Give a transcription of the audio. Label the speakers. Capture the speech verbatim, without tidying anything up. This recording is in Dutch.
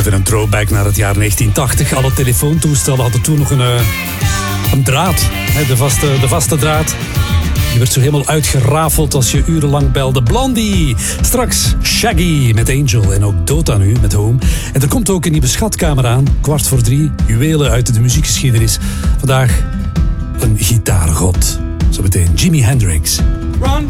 Speaker 1: Even een throwback naar het jaar negentien tachtig. Alle telefoontoestellen hadden toen nog een, uh, een draad. Hè, de, vaste, de vaste draad. Die werd zo helemaal uitgerafeld als je urenlang belde. Blondie. Straks Shaggy met Angel en ook Dota nu met Home. En er komt ook een nieuwe schatkamer aan. Kwart voor drie. Juwelen uit de muziekgeschiedenis. Vandaag een gitaargod. Zometeen Jimi Hendrix.
Speaker 2: Run.